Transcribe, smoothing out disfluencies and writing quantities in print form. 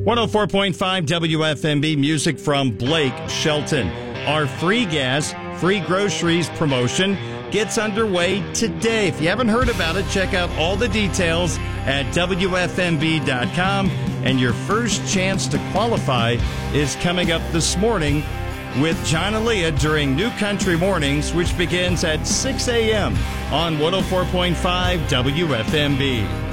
104.5 WFMB, music from Blake Shelton. Our free gas, free groceries promotion gets underway today. If you haven't heard about it, check out all the details at WFMB.com. And your first chance to qualify is coming up this morning with John and Leah during New Country Mornings, which begins at 6 a.m. on 104.5 WFMB.